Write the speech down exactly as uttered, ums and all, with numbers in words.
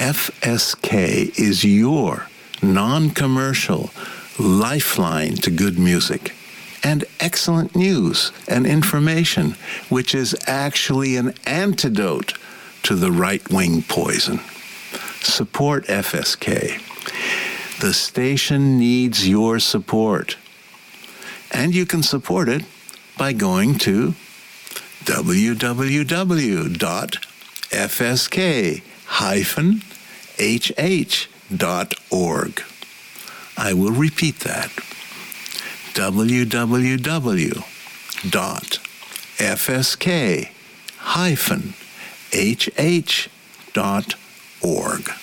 F S K is your non-commercial lifeline to good music and excellent news and information, which is actually an antidote to the right-wing poison. Support F S K. The station needs your support. And you can support it by going to w w w dot f s k dash h h dot org. I will repeat that. w w w dot f s k dash h h dot org.